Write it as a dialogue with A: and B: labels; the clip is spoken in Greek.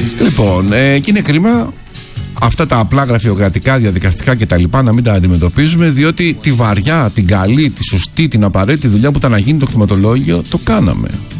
A: Λοιπόν, και είναι κρίμα αυτά τα απλά γραφειοκρατικά, διαδικαστικά κτλ. Να μην τα αντιμετωπίζουμε, διότι τη βαριά, την καλή, τη σωστή, την απαραίτητη δουλειά που ήταν να γίνει το κτηματολόγιο, το κάναμε.